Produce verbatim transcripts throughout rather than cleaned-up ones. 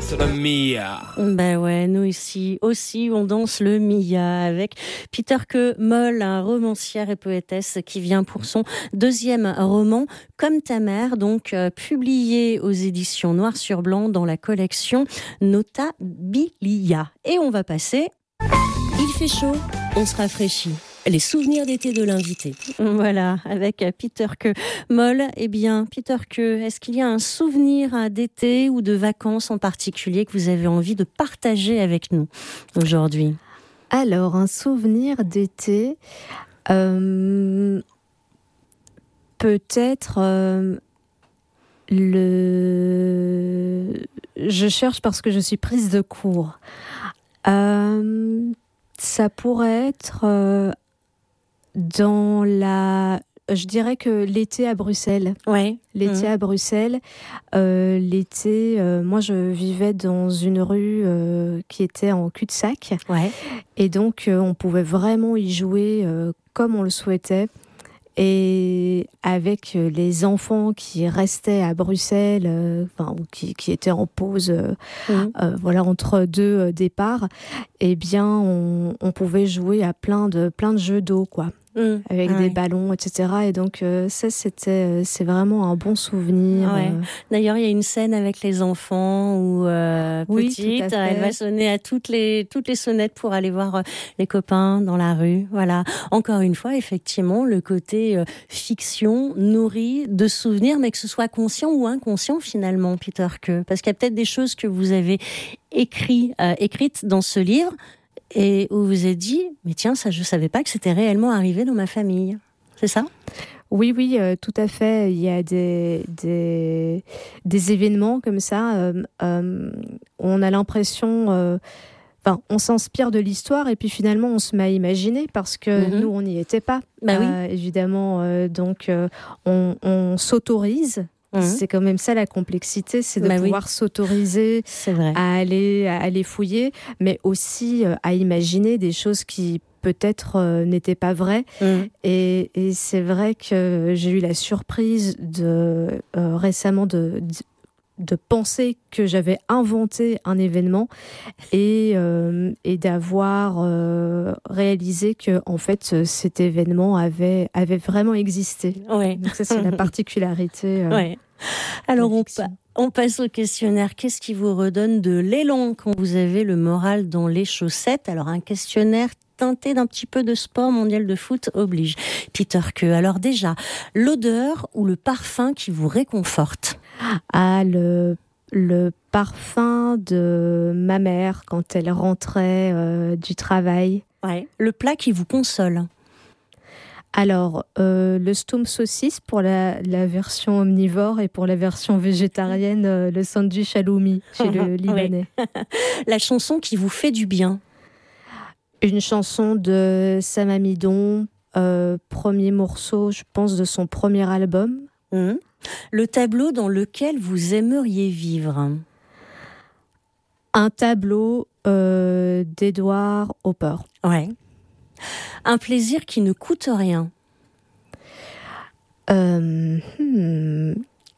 danse le Mia. Ben ouais, nous ici aussi, on danse le Mia avec Peter Que Moll, un romancière et poétesse qui vient pour son deuxième roman, Comme ta mère, donc euh, publié aux éditions Noir sur Blanc dans la collection Notabilia. Et on va passer... Il fait chaud, on se rafraîchit. Les souvenirs d'été de l'invité. Voilà, avec Peter Que Moll. Eh bien, Peter Que, est-ce qu'il y a un souvenir d'été ou de vacances en particulier que vous avez envie de partager avec nous aujourd'hui ? Alors, un souvenir d'été, euh, peut-être euh, le... Je cherche parce que je suis prise de court. Euh, ça pourrait être... Euh, Dans la, je dirais que l'été à Bruxelles. Ouais. L'été mmh. à Bruxelles, euh, l'été, euh, moi je vivais dans une rue euh, qui était en cul-de-sac. Ouais. Et donc euh, on pouvait vraiment y jouer euh, comme on le souhaitait. Et avec les enfants qui restaient à Bruxelles, euh, enfin, qui, qui étaient en pause, euh, mmh. euh, voilà, entre deux euh, départs, eh bien, on, on pouvait jouer à plein de, plein de jeux d'eau, quoi. Mmh. Avec ouais. des ballons, et cetera. Et donc, euh, ça, c'était, c'est vraiment un bon souvenir. Ouais. Euh... D'ailleurs, il y a une scène avec les enfants où, euh, oui, petite, elle va sonner à toutes les, toutes les sonnettes pour aller voir euh, les copains dans la rue. Voilà. Encore une fois, effectivement, le côté euh, fiction nourri de souvenirs, mais que ce soit conscient ou inconscient, finalement, Peter Que. Parce qu'il y a peut-être des choses que vous avez écrit, euh, écrites dans ce livre, et où vous vous êtes dit, mais tiens, ça, je savais pas que c'était réellement arrivé dans ma famille. C'est ça ? Oui, oui, euh, tout à fait. Il y a des, des, des événements comme ça. Euh, euh, on a l'impression... Euh, Enfin, on s'inspire de l'histoire et puis finalement on se met à imaginer parce que mmh. nous on n'y était pas. Bah oui. euh, évidemment, euh, donc euh, on, on s'autorise. Mmh. C'est quand même ça la complexité, c'est de bah pouvoir oui. s'autoriser c'est vrai. à aller, à aller fouiller, mais aussi euh, à imaginer des choses qui peut-être euh, n'étaient pas vraies. Mmh. Et, et c'est vrai que j'ai eu la surprise de euh, récemment de, de de penser que j'avais inventé un événement et, euh, et d'avoir euh, réalisé que en fait cet événement avait, avait vraiment existé. Ouais. Donc ça c'est la particularité. Euh, ouais. Alors on, pa- on passe au questionnaire. Qu'est-ce qui vous redonne de l'élan quand vous avez le moral dans les chaussettes ? Alors un questionnaire teinté d'un petit peu de sport, mondial de foot oblige. Peter Que, alors déjà, l'odeur ou le parfum qui vous réconforte ? Ah, le, le parfum de ma mère quand elle rentrait euh, du travail. Ouais. Le plat qui vous console ? Alors, euh, le stoum saucisse pour la, la version omnivore et pour la version végétarienne, euh, le sandwich halloumi chez le Libanais. Oui. La chanson qui vous fait du bien ? Une chanson de Sam Amidon, euh, premier morceau, je pense, de son premier album. Mmh. Le tableau dans lequel vous aimeriez vivre ? Un tableau euh, d'Edward Hopper. Ouais. Un plaisir qui ne coûte rien ? euh, hmm,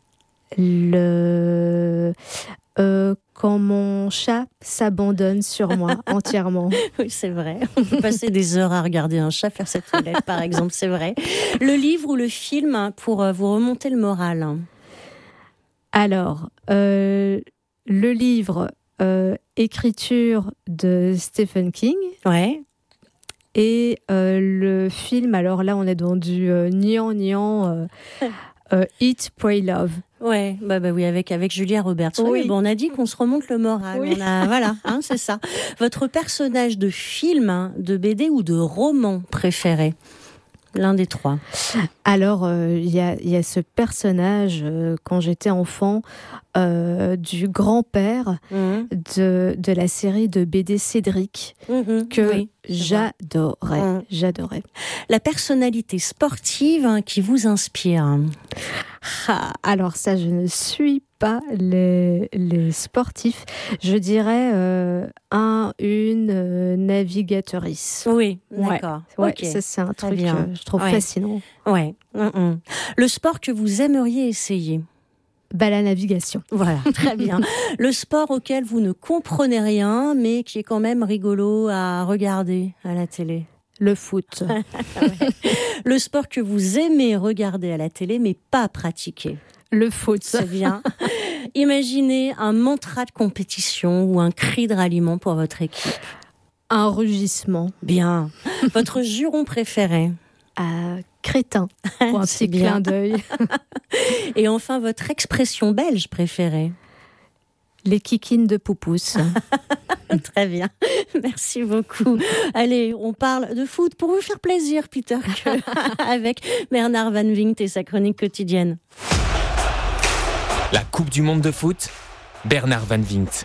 Le... Euh, quand mon chat s'abandonne sur moi entièrement. Oui, c'est vrai. On peut passer des heures à regarder un chat faire sa toilette, par exemple, c'est vrai. Le livre ou le film pour vous remonter le moral ? Alors, euh, le livre euh, Écriture de Stephen King. Ouais. Et euh, le film, alors là, on est dans du euh, niant, niant, euh, euh, Eat, Pray, Love. Ouais, bah, bah oui, avec, avec Julia Roberts. Oui. Oui, bon, on a dit qu'on se remonte le moral. Oui. On a, voilà, hein, c'est ça. Votre personnage de film, hein, de B D ou de roman préféré ? L'un des trois. Alors, il euh, y, a, y a ce personnage, euh, quand j'étais enfant, euh, du grand-père mmh. de, de la série de B D Cédric, mmh. que oui, j'adorais, mmh. j'adorais. La personnalité sportive hein, qui vous inspire ? Ah, alors ça, je ne suis pas les, les sportifs. Je dirais euh, un, une euh, navigatrice. Oui, d'accord. Ouais, okay. Ça, c'est un Très truc que je trouve ouais. fascinant. Ouais. Mm-mm. Le sport que vous aimeriez essayer ? Bah, la navigation. Voilà, très bien. Le sport auquel vous ne comprenez rien, mais qui est quand même rigolo à regarder à la télé. Le foot. Ouais. Le sport que vous aimez regarder à la télé, mais pas pratiquer. Le foot. C'est bien. Imaginez un mantra de compétition ou un cri de ralliement pour votre équipe. Un rugissement. Bien. Votre juron préféré? Euh, crétin, pour un petit clin d'œil. Et enfin, votre expression belge préférée? Les kikines de Poupousse. Très bien, merci beaucoup. Allez, on parle de foot pour vous faire plaisir, Peter, avec Bernard Van Vingt et sa chronique quotidienne. La Coupe du Monde de foot, Bernard Van Vingt.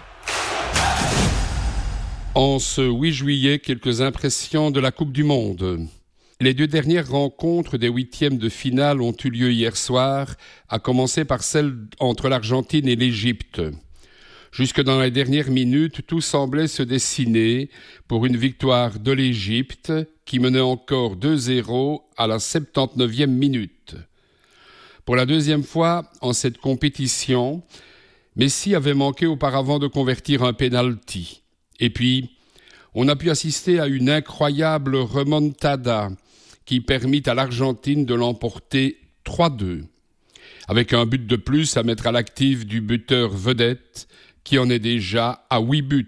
En ce huit juillet, quelques impressions de la Coupe du Monde. Les deux dernières rencontres des huitièmes de finale ont eu lieu hier soir, à commencer par celle entre l'Argentine et l'Égypte. Jusque dans les dernières minutes, tout semblait se dessiner pour une victoire de l'Égypte qui menait encore deux zéro à la septante-neuvième minute. Pour la deuxième fois en cette compétition, Messi avait manqué auparavant de convertir un penalty. Et puis, on a pu assister à une incroyable remontada qui permit à l'Argentine de l'emporter trois deux, avec un but de plus à mettre à l'actif du buteur vedette, qui en est déjà à huit buts.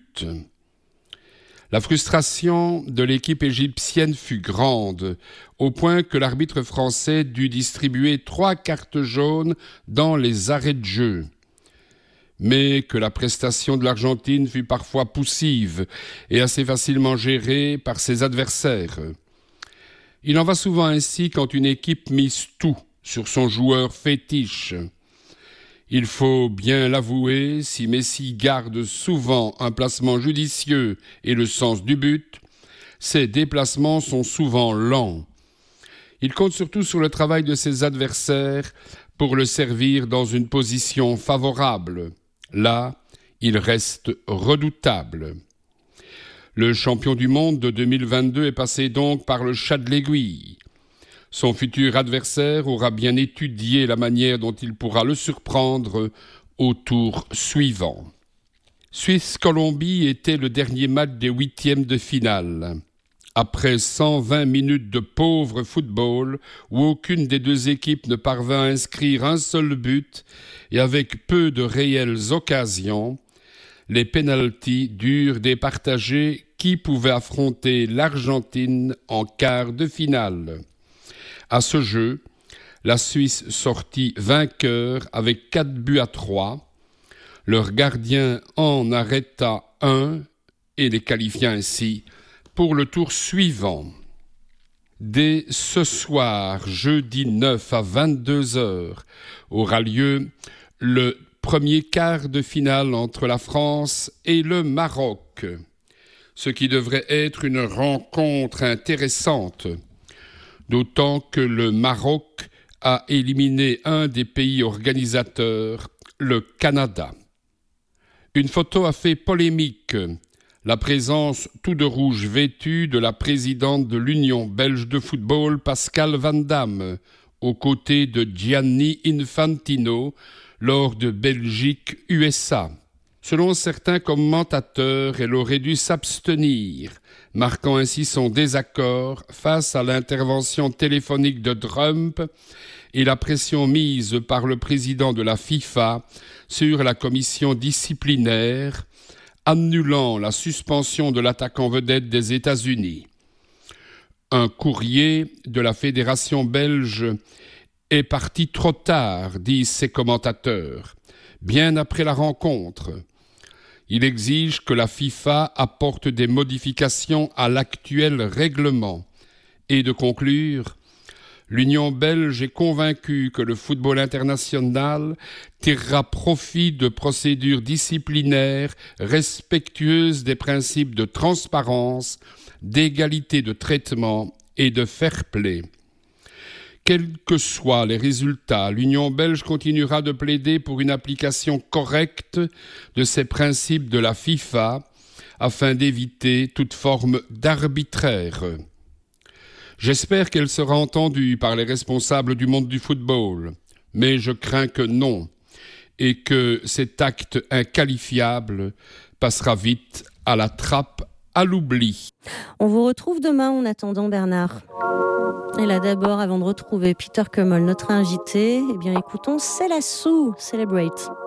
La frustration de l'équipe égyptienne fut grande, au point que l'arbitre français dut distribuer trois cartes jaunes dans les arrêts de jeu. Mais que la prestation de l'Argentine fut parfois poussive et assez facilement gérée par ses adversaires. Il en va souvent ainsi quand une équipe mise tout sur son joueur fétiche. Il faut bien l'avouer, si Messi garde souvent un placement judicieux et le sens du but, ses déplacements sont souvent lents. Il compte surtout sur le travail de ses adversaires pour le servir dans une position favorable. Là, il reste redoutable. Le champion du monde de deux mille vingt-deux est passé donc par le chat de l'aiguille. Son futur adversaire aura bien étudié la manière dont il pourra le surprendre au tour suivant. Suisse-Colombie était le dernier match des huitièmes de finale. Après cent vingt minutes de pauvre football, où aucune des deux équipes ne parvint à inscrire un seul but et avec peu de réelles occasions, les pénaltys durent départager qui pouvait affronter l'Argentine en quart de finale. À ce jeu, la Suisse sortit vainqueur avec quatre buts à trois. Leur gardien en arrêta un et les qualifia ainsi pour le tour suivant. Dès ce soir, jeudi neuf à vingt-deux heures, aura lieu le premier quart de finale entre la France et le Maroc, ce qui devrait être une rencontre intéressante, d'autant que le Maroc a éliminé un des pays organisateurs, le Canada. Une photo a fait polémique. La présence tout de rouge vêtue de la présidente de l'Union belge de football, Pascal Van Damme, aux côtés de Gianni Infantino, lors de Belgique-U S A. Selon certains commentateurs, elle aurait dû s'abstenir, marquant ainsi son désaccord face à l'intervention téléphonique de Trump et la pression mise par le président de la FIFA sur la commission disciplinaire, annulant la suspension de l'attaquant vedette des États-Unis. Un courrier de la Fédération belge est parti trop tard, disent ses commentateurs, bien après la rencontre. Il exige que la FIFA apporte des modifications à l'actuel règlement et de conclure « L'Union belge est convaincue que le football international tirera profit de procédures disciplinaires respectueuses des principes de transparence, d'égalité de traitement et de fair play. Quels que soient les résultats, l'Union belge continuera de plaider pour une application correcte de ces principes de la FIFA afin d'éviter toute forme d'arbitraire. J'espère qu'elle sera entendue par les responsables du monde du football, mais je crains que non, et que cet acte inqualifiable passera vite à la trappe, à l'oubli. On vous retrouve demain en attendant, Bernard. Et là d'abord, avant de retrouver Peter Kummel, notre invité, eh bien écoutons C'est la Sou, Celebrate.